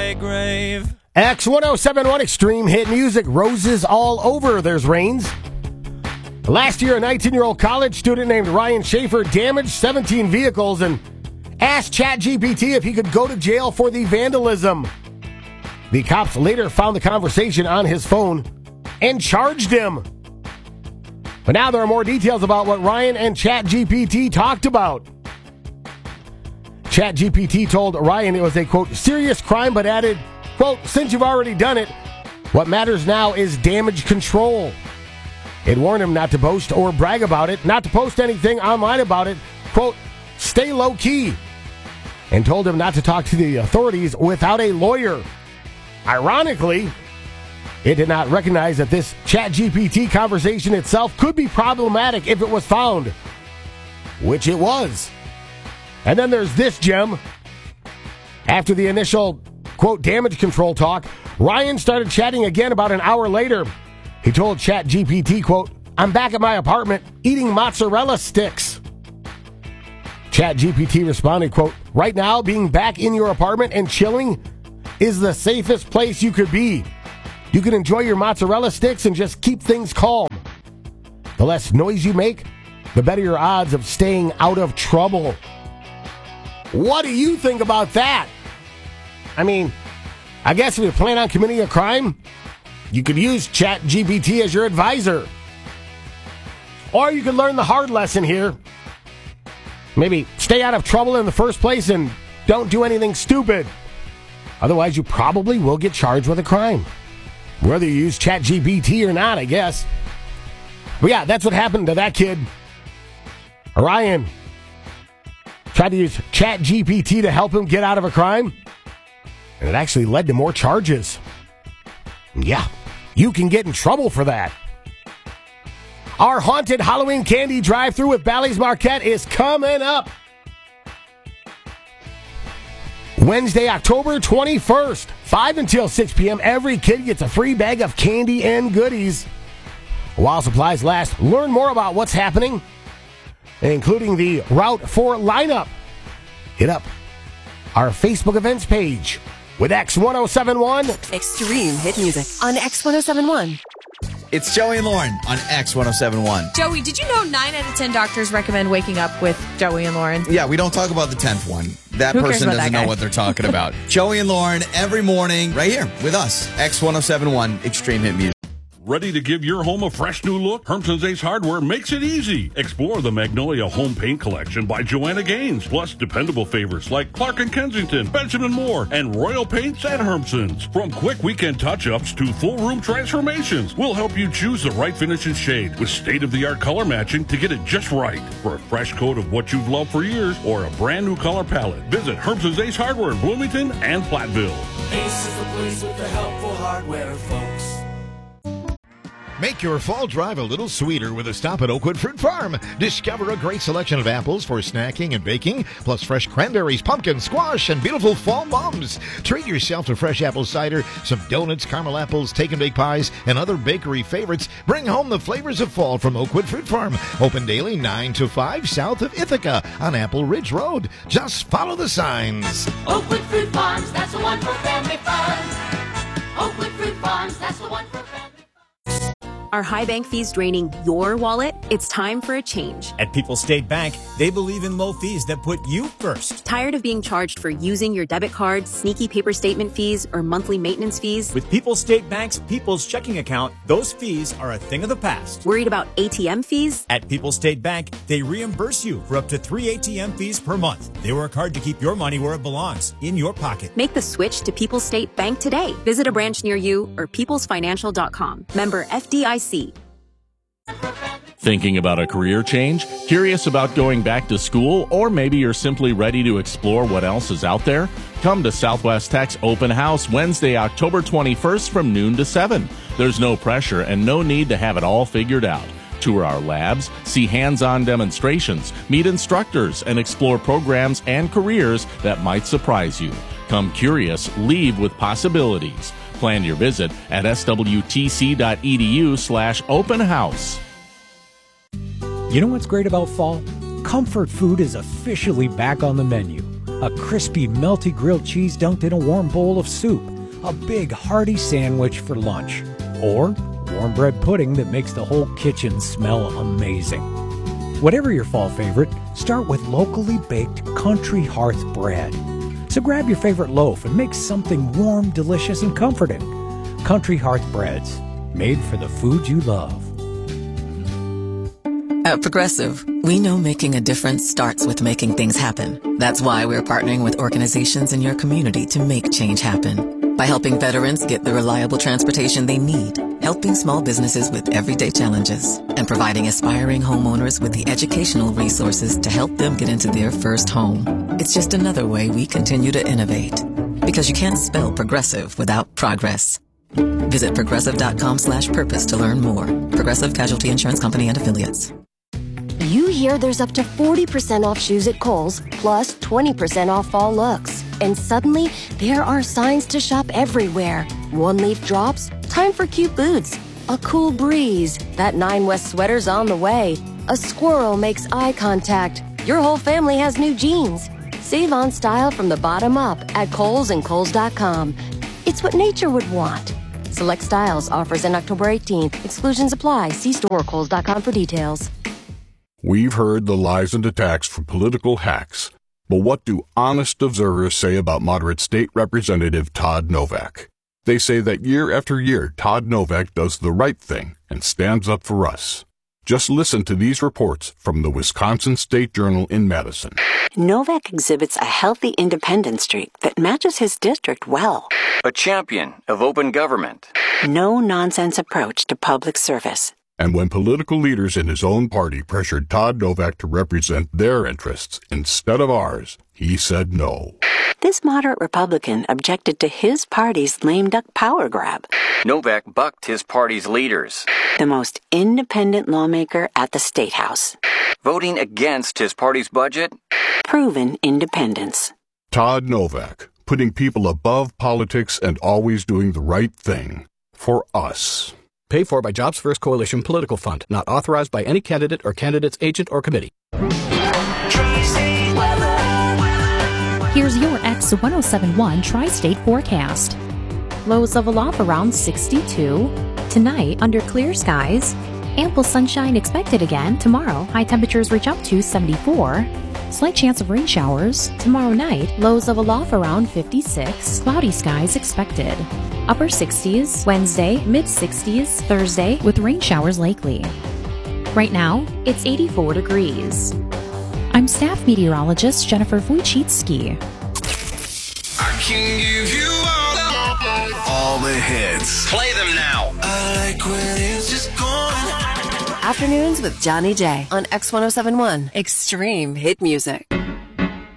my grave. X1071 Extreme Hit Music. Roses all over. There's Rains. Last year, a 19-year-old college student named Ryan Schaefer damaged 17 vehicles and asked ChatGPT if he could go to jail for the vandalism. The cops later found the conversation on his phone and charged him. But now there are more details about what Ryan and ChatGPT talked about. ChatGPT told Ryan it was a, quote, serious crime, but added, quote, since you've already done it, what matters now is damage control. It warned him not to boast or brag about it, not to post anything online about it, quote, stay low key, and told him not to talk to the authorities without a lawyer. Ironically, it did not recognize that this ChatGPT conversation itself could be problematic if it was found, which it was. And then there's this gem. After the initial, quote, damage control talk, Ryan started chatting again about an hour later. He told ChatGPT, quote, I'm back at my apartment eating mozzarella sticks. ChatGPT responded, quote, right now being back in your apartment and chilling is the safest place you could be. You can enjoy your mozzarella sticks and just keep things calm. The less noise you make, the better your odds of staying out of trouble. What do you think about that? I mean, I guess if you plan on committing a crime, you could use ChatGPT as your advisor. Or you could learn the hard lesson here. Maybe stay out of trouble in the first place and don't do anything stupid. Otherwise, you probably will get charged with a crime. Whether you use ChatGPT or not, I guess. But yeah, that's what happened to that kid. Ryan tried to use ChatGPT to help him get out of a crime, and it actually led to more charges. Yeah, you can get in trouble for that. Our haunted Halloween candy drive-thru with Bally's Marquette is coming up Wednesday, October 21st, 5 until 6 p.m. Every kid gets a free bag of candy and goodies. While supplies last, learn more about what's happening, including the Route 4 lineup. Hit up our Facebook events page with X1071. Extreme hit music on X1071. It's Joey and Lauren on X1071. Joey, did you know 9 out of 10 doctors recommend waking up with Joey and Lauren? Yeah, we don't talk about the 10th one. That Who cares person about doesn't that know guy? what they're talking about. Joey and Lauren every morning right here with us. X1071 Extreme Hit Music. Ready to give your home a fresh new look? Hermson's Ace Hardware makes it easy. Explore the Magnolia Home Paint Collection by Joanna Gaines, plus dependable favorites like Clark & Kensington, Benjamin Moore, and Royal Paints at Hermson's. From quick weekend touch-ups to full room transformations, we'll help you choose the right finish and shade with state-of-the-art color matching to get it just right. For a fresh coat of what you've loved for years or a brand new color palette, visit Hermson's Ace Hardware in Bloomington and Platteville. Ace is the place with the helpful hardware, folks. Make your fall drive a little sweeter with a stop at Oakwood Fruit Farm. Discover a great selection of apples for snacking and baking, plus fresh cranberries, pumpkin, squash, and beautiful fall mums. Treat yourself to fresh apple cider, some donuts, caramel apples, take and bake pies, and other bakery favorites. Bring home the flavors of fall from Oakwood Fruit Farm. Open daily 9 to 5 south of Ithaca on Apple Ridge Road. Just follow the signs. Oakwood Fruit Farms, that's the one for family fun. Oakwood Fruit Farms, that's the one for family fun. Are high bank fees draining your wallet? It's time for a change. At People's State Bank, they believe in low fees that put you first. Tired of being charged for using your debit card, sneaky paper statement fees, or monthly maintenance fees? With People's State Bank's People's Checking Account, those fees are a thing of the past. Worried about ATM fees? At People's State Bank, they reimburse you for up to 3 ATM fees per month. They work hard to keep your money where it belongs, in your pocket. Make the switch to People's State Bank today. Visit a branch near you or peoplesfinancial.com. Member FDIC. Thinking about a career change? Curious about going back to school? Or maybe you're simply ready to explore what else is out there? Come to Southwest Tech's Open House Wednesday, October 21st from noon to 7. There's no pressure and no need to have it all figured out. Tour our labs, see hands-on demonstrations, meet instructors, and explore programs and careers that might surprise you. Come curious, leave with possibilities. Plan your visit at swtc.edu/open house. You know what's great about fall? Comfort food is officially back on the menu. a crispy, melty grilled cheese dunked in a warm bowl of soup, a big, hearty sandwich for lunch, or warm bread pudding that makes the whole kitchen smell amazing. Whatever your fall favorite, start with locally baked Country Hearth bread. So grab your favorite loaf and make something warm, delicious, and comforting. Country Hearth breads, made for the food you love. At Progressive, we know making a difference starts with making things happen. That's why we're partnering with organizations in your community to make change happen. By helping veterans get the reliable transportation they need, helping small businesses with everyday challenges, and providing aspiring homeowners with the educational resources to help them get into their first home. It's just another way we continue to innovate. Because you can't spell progressive without progress. Visit progressive.com/purpose to learn more. Progressive Casualty Insurance Company and Affiliates. You hear there's up to 40% off shoes at Kohl's, plus 20% off fall looks. And suddenly, there are signs to shop everywhere. One leaf drops, time for cute boots. A cool breeze, that 9 West sweater's on the way. A squirrel makes eye contact. Your whole family has new jeans. Save on style from the bottom up at Kohl's and Kohl's.com. It's what nature would want. Select styles, offers in October 18th. Exclusions apply. See store Kohl's.com for details. We've heard the lies and attacks from political hacks, but what do honest observers say about moderate state representative Todd Novak? They say that year after year, Todd Novak does the right thing and stands up for us. Just listen to these reports from the Wisconsin State Journal in Madison. Novak exhibits a healthy independent streak that matches his district well. A champion of open government. No-nonsense approach to public service. And when political leaders in his own party pressured Todd Novak to represent their interests instead of ours, he said no. This moderate Republican objected to his party's lame duck power grab. Novak bucked his party's leaders. The most independent lawmaker at the State House. Voting against his party's budget. Proven independence. Todd Novak, putting people above politics and always doing the right thing. For us. Paid for by Jobs First Coalition Political Fund. Not authorized by any candidate or candidate's agent or committee. Here's your X1071 Tri-State forecast. Lows level off around 62. Tonight, under clear skies. Ample sunshine expected again. Tomorrow, high temperatures reach up to 74. Slight chance of rain showers. Tomorrow night, lows level off around 56. Cloudy skies expected. Upper 60s. Wednesday, mid-60s. Thursday, with rain showers likely. Right now, it's 84 degrees. I'm staff meteorologist Jennifer Wojcicki. I can give you all the hits. Play them now. I like when it's just gone. Afternoons with Johnny J on X1071 Extreme Hit Music.